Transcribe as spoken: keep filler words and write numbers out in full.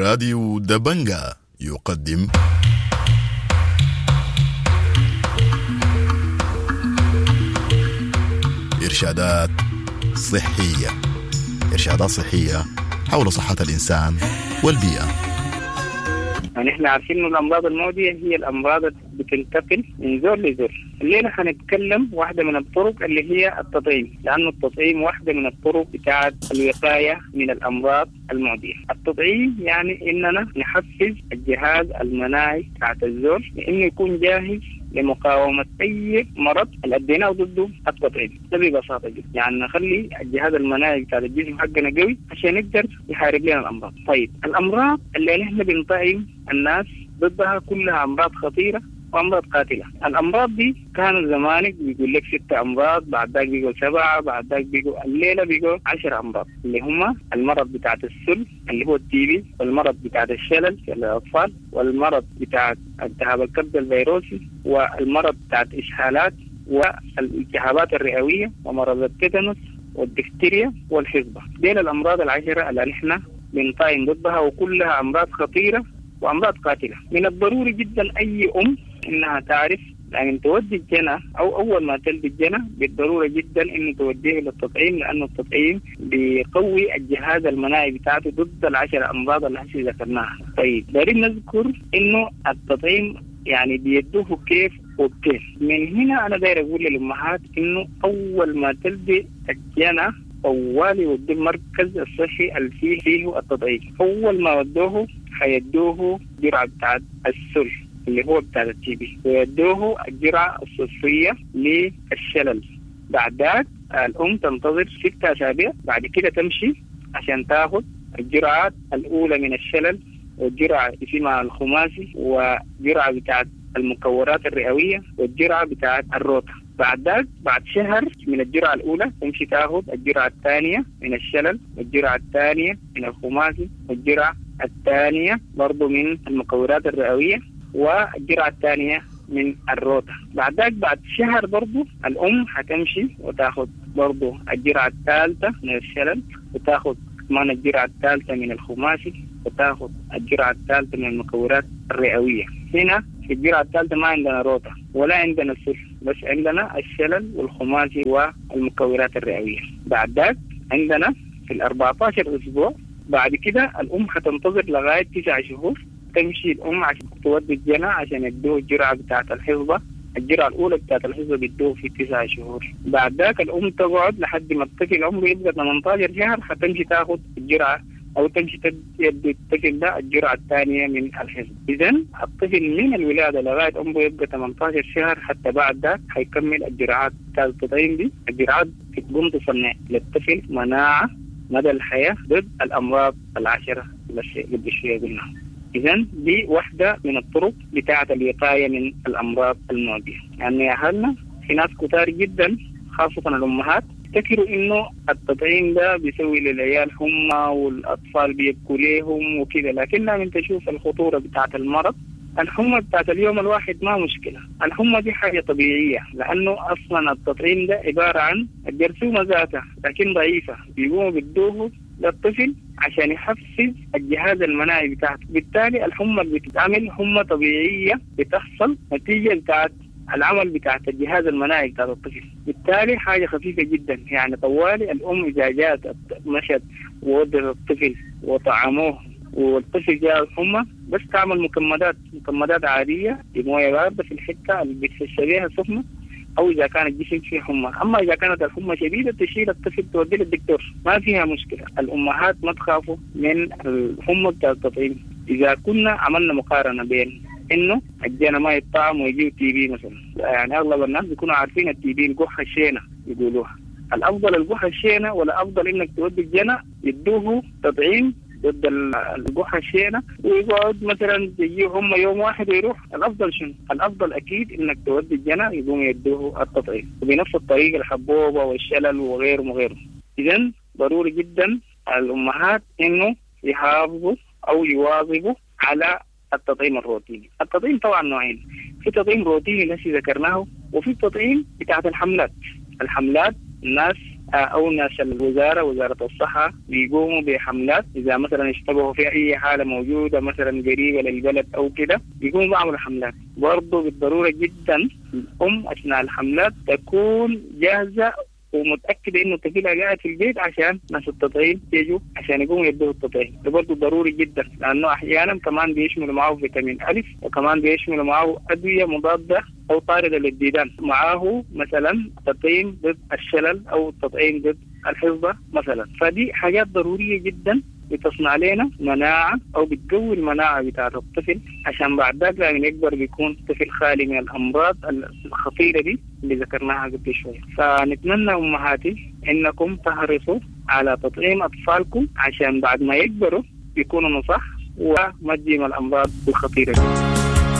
راديو دبنجا يقدم إرشادات صحية إرشادات صحية حول صحة الإنسان والبيئة. يعني احنا عارفين ان الامراض المعدية هي الامراض اللي بتنتقل من زور لزور. الليلة هنتكلم واحدة من الطرق اللي هي التطعيم، لانه التطعيم واحدة من الطرق بتاعت الوقاية من الامراض المعدية. التطعيم يعني اننا نحفز الجهاز المناعي بتاعت الزور لانه يكون جاهز لمقاومة أي مرض اللي أديناه ضده التطعيم. ده ببساطة جدا، يعني نخلي الجهاز المناعي بتاع الجسم حقنا قوي عشان يقدر يحارب لنا الأمراض. طيب الأمراض اللي نحن بنطعم الناس ضدها كلها أمراض خطيرة وأمراض قاتلة. الأمراض دي كانوا زمانك بيقول لك ستة أمراض، بعد ذاك بيقول سبعة، بعد ذاك بيقول الليلة بيقول عشر أمراض اللي هما المرض بتاع السل اللي هو التي بي، والمرض بتاع الشلل في الأطفال، والمرض بتاع التهاب الكبد الفيروسي، والمرض بتاع الإسهالات، والالتهابات الرئوية، ومرض التيتانوس والدفتيريا والحصبة. دين الأمراض العشرة اللي نحن بنطعم ضدها، وكلها أمراض خطيرة وأمراض قاتلة. من الضروري جدا أي أم إنها تعرف يعني تودي الجنة أو أول ما تلد الجنة بالضرورة جدا إنه توديه للتطعيم، لأنه التطعيم بيقوي الجهاز المناعي بتاعته ضد العشر أمراض اللي هسه ذكرناها. طيب دارين نذكر إنه التطعيم يعني بيدوه كيف وكيف. من هنا أنا داير أقول للأمهات إنه أول ما تلد الجنة أولي ودي المركز الصحي اللي فيه فيه التطعيم. أول ما ودوه حيدوه جرعة بتاعت السل اللي هو بتاع التي بي، ويدوه الجرعة الصفية للشلل. بعد ذلك الأم تنتظر ستة أسابيع، بعد كده تمشي عشان تاخذ الجرعات الأولى من الشلل، والجرعة اسمها الخماسي، وجرعة بتاعت المكورات الرئوية، والجرعة بتاعت الروتا. بعد ذلك بعد شهر من الجرعة الأولى تمشي تاخذ الجرعة الثانية من الشلل، والجرعة الثانية من الخماسي، والجرعة الثانية برضو من المكورات الرئوية، والجرعة الثانية من الروتا. بعد ذلك بعد شهر برضو الأم حتمشي وتاخذ برضو الجرعة الثالثة من الشلل، وتاخذ كمان الجرعة الثالثة من الخماسي، وتاخذ الجرعة الثالثة من المكورات الرئوية. هنا في الجرعة الثالثة ما عندنا روتا ولا عندنا سل، بس عندنا الشلل والخماسي والمكورات الرئوية. بعد ذلك عندنا في الأربعة عشر أسبوع بعد كده الأم حتنتظر لغاية تسعة شهور، تمشي الأم عشان تودي الجنة عشان يدوه الجرعة بتاعة الحصبة. الجرعة الأولى بتاعة الحصبة بيدوه في تسعة شهور. بعد ذاك الأم تقعد لحد ما الطفل عمره يبقى ثمانية عشر شهر، حتمشي تاخذ الجرعة أو تمشي تدي الطفل ده الجرعة الثانية من الحصبة. إذن الطفل من الولادة لغاية عمره يبقى ثمانية عشر شهر، حتى بعد ذاك حيكمل الجرعات بتاعة التطعيم دي. الجرعات بتقوم تصنع للطفل مناعة مدى الحياة ضد الأمراض العشرة اللي قبل شوية قلناها. إذن دي واحدة من الطرق بتاعة الوقاية من الأمراض المعدية. يعني يا أهلنا في ناس كتار جدا خاصة الأمهات تفكروا إنه التطعيم ده بيسوي للعيال حمى والأطفال بيبكوا ليهم وكذا، لكننا من تشوف الخطورة بتاعة المرض. الحمى بتاعة اليوم الواحد ما مشكلة، الحمى دي حاجة طبيعية، لأنه أصلا التطعيم ده عبارة عن الجرثومة ذاتها لكن ضعيفة، بيقوموا بدوه للطفل عشان يحفز الجهاز المناعي بتاعته. بالتالي الحمى اللي بتتعمل حمى طبيعية بتحصل نتيجة بتاعت العمل بتاعت الجهاز المناعي بتاعت الطفل. بالتالي حاجة خفيفة جدا. يعني طوالي الأم إذا جاءت مشت وودت الطفل وطعموه والطفل جاء الحمى، بس تعمل مكمدات مكمدات عادية بموية باردة في الحتة اللي بتشبيها سخنة، أو إذا كان الجسم فيه حمى. أما إذا كانت الحمى شديدة تشيل الطفل توديه للدكتور، ما فيها مشكلة. الأمهات ما تخافوا من الحمى بتاع التطعيم. إذا كنا عملنا مقارنة بين إنه الجنة ما يطعم ويجيو تي بي مثلا، يعني أغلب الناس بيكونوا عارفين التي بي القحة الشينة يقولوها. الأفضل القحة الشينة ولا أفضل إنك تودي الجنة يدوه تطعيم ضد القحة الشينة ويقعد مثلا يجيه هم يوم واحد ويروح؟ الأفضل شنو؟ الأفضل أكيد إنك تودي الجنة يقوم يدوه التطعيم، وبنفس الطريقة الحبوبة والشلل وغيره وغيره. إذن ضروري جدا الأمهات إنه يحافظوا أو يواظبوا على التطعيم الروتيني. التطعيم طبعا نوعين، في تطعيم روتيني الذي ذكرناه، وفي التطعيم بتاعت الحملات. الحملات الناس أو ناس الوزارة وزارة الصحة بيقوموا بحملات إذا مثلا اشتبهوا في أي حالة موجودة مثلا قريبة للبلد أو كده، بيقوموا بعملوا حملات. برضو بالضرورة جدا الأم أثناء الحملات تكون جاهزة ومتأكدة إنه طفلها قاعد في البيت عشان ناس التطعيم يجوا عشان يقوموا يدوه التطعيم. ده برضه ضروري جدا، لأنه أحيانا كمان بيشملوا معه فيتامين ألف، وكمان بيشملوا معه أدوية مضادة أو طاردة للديدان، معه مثلا تطعيم ضد الشلل أو تطعيم ضد الحصبة مثلا. فدي حاجات ضرورية جدا بتصنع لنا مناعة أو بتقوي المناعة بتاعت الطفل، عشان بعد ذلك لما يكبر بيكون طفل خالي من الأمراض الخطيرة دي اللي ذكرناها قبل شوية. فنتمنى أمهاتي إنكم تحرصوا على تطعيم أطفالكم عشان بعد ما يكبروا يكونوا نصح وما تجيهم الأمراض الخطيرة دي.